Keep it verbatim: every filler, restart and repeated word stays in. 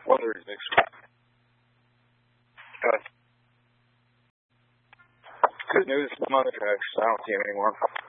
one thirty-six. Good. Good news, I'm on the tracks. I don't see him anymore.